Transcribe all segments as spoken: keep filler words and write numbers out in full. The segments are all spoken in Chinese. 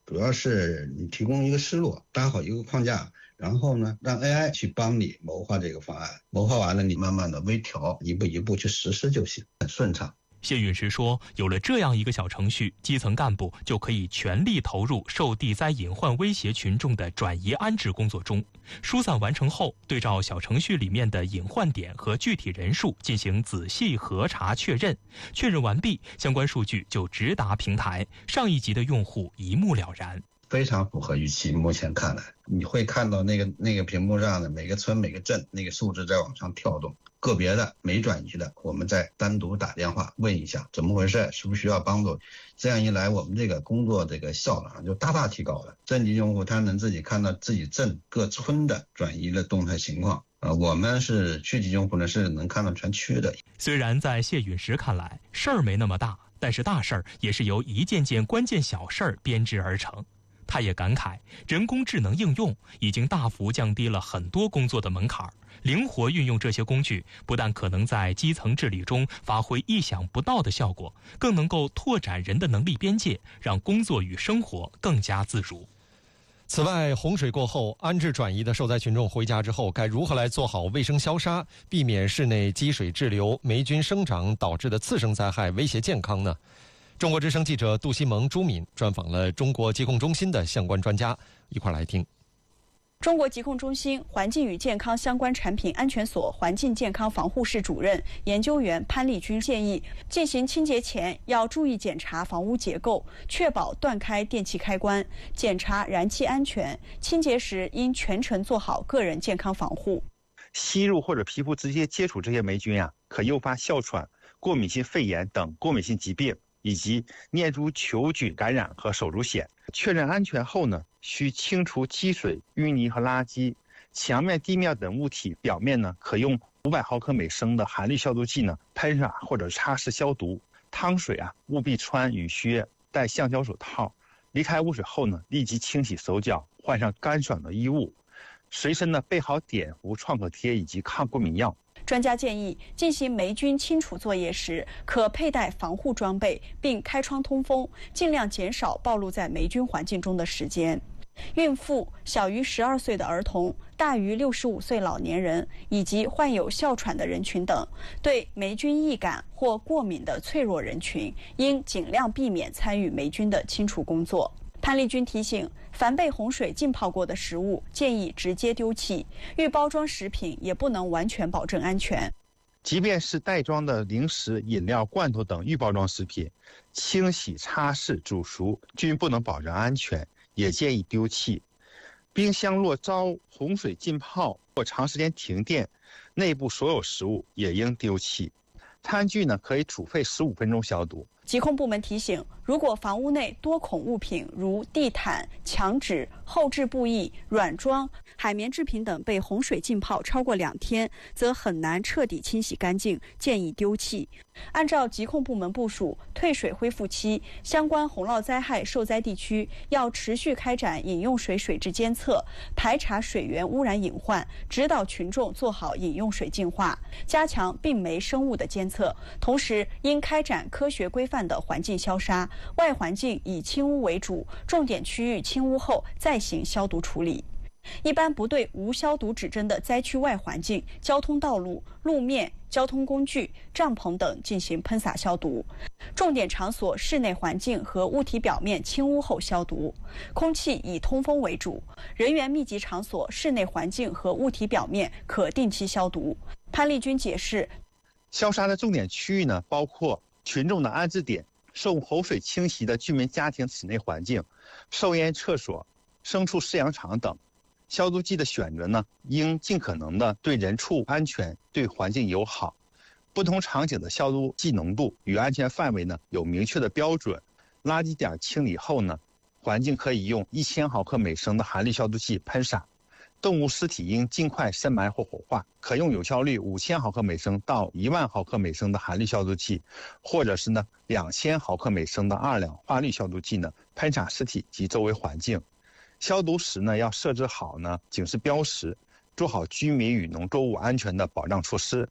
主要是你提供一个思路，搭好一个框架，然后呢，让 A I 去帮你谋划这个方案，谋划完了你慢慢的微调，一步一步去实施就行，很顺畅。 谢陨石说，有了这样一个小程序，基层干部就可以全力投入受地灾隐患威胁群众的转移安置工作中。疏散完成后，对照小程序里面的隐患点和具体人数进行仔细核查确认，确认完毕，相关数据就直达平台，上一级的用户一目了然。 非常符合预期，目前看来，你会看到那个那个屏幕上的每个村每个镇那个数字在往上跳动，个别的没转移的，我们再单独打电话问一下怎么回事，需不需要帮助。这样一来，我们这个工作这个效率就大大提高了。镇级用户他能自己看到自己镇各村的转移的动态情况，呃，我们是区级用户呢是能看到全区的。 虽然在谢陨石看来事儿没那么大，但是大事儿也是由一件件关键小事儿编织而成。他也感慨，人工智能应用已经大幅降低了很多工作的门槛，灵活运用这些工具，不但可能在基层治理中发挥意想不到的效果，更能够拓展人的能力边界，让工作与生活更加自如。 此外，洪水过后，安置转移的受灾群众回家之后，该如何来做好卫生消杀，避免室内积水滞留、霉菌生长导致的次生灾害威胁健康呢？中国之声记者杜西蒙、朱敏专访了中国疾控中心的相关专家，一块来听。 中国疾控中心环境与健康相关产品安全所环境健康防护室主任研究员潘丽君建议，进行清洁前要注意检查房屋结构，确保断开电气开关，检查燃气安全。清洁时应全程做好个人健康防护。 吸入或者皮肤直接接触这些霉菌啊，可诱发哮喘、过敏性肺炎等过敏性疾病，以及念珠球菌感染和手足癣。确认安全后呢，需清除积水、淤泥和垃圾。墙面、地面等物体表面呢，可用五百毫克每升的含氯消毒剂呢喷洒或者擦拭消毒。汤水啊，务必穿雨靴，戴橡胶手套。离开污水后呢，立即清洗手脚，换上干爽的衣物。随身呢备好碘伏、创可贴以及抗过敏药。 专家建议，进行霉菌清除作业时，可佩戴防护装备，并开窗通风，尽量减少暴露在霉菌环境中的时间。孕妇、小于十二岁的儿童、大于六十五岁老年人以及患有哮喘的人群等，对霉菌易感或过敏的脆弱人群，应尽量避免参与霉菌的清除工作。潘丽君提醒，凡被洪水浸泡过的食物建议直接丢弃，预包装食品也不能完全保证安全。 即便是袋装的零食、饮料、罐头等预包装食品，清洗、擦拭、煮熟均不能保证安全，也建议丢弃。冰箱若遭洪水浸泡或长时间停电，内部所有食物也应丢弃。餐具呢，可以煮沸十五分钟消毒。 疾控部门提醒，如果房屋内多孔物品如地毯、墙纸、后置布艺、软装、海绵制品等被洪水浸泡超过两天，则很难彻底清洗干净，建议丢弃。按照疾控部门部署，退水恢复期，相关洪涝灾害受灾地区要持续开展饮用水水质监测，排查水源污染隐患，指导群众做好饮用水净化，加强病媒生物的监测，同时应开展科学规范的环境消杀，外环境以清污为主，重点区域清污后再行消毒处理。一般不对无消毒指针的灾区外环境、交通道路、路面、交通工具、帐篷等进行喷洒消毒。重点场所室内环境和物体表面清污后消毒。空气以通风为主。人员密集场所室内环境和物体表面可定期消毒。潘丽君解释， 消杀的重点区域呢，包括群众的安置点、受洪水侵袭的居民家庭室内环境、受淹厕所、牲畜饲养场等。消毒剂的选择呢，应尽可能的对人畜安全、对环境友好。不同场景的消毒剂浓度与安全范围呢有明确的标准。垃圾点清理后呢，环境可以用一千毫克每升的含氯消毒剂喷洒。动物尸体应尽快深埋或火化，可用有效率五千毫克每升到一万毫克每升的含氯消毒剂，或者是呢两千毫克每升的二氧化氯消毒剂呢喷洒尸体及周围环境。消毒时呢，要设置好呢警示标识，做好居民与农作物安全的保障措施。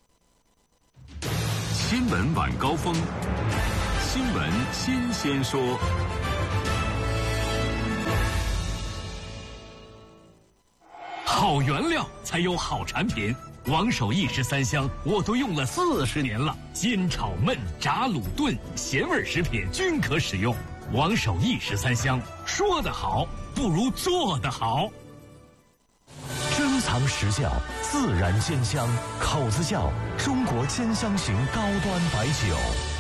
新闻晚高峰，新闻新鲜说。 好原料才有好产品。王守义十三香我都用了四十年了，煎炒焖炸卤炖咸味食品均可使用。王守义十三香，说得好不如做得好。 珍藏实窖，自然煎香，口子窖，中国煎香型高端白酒。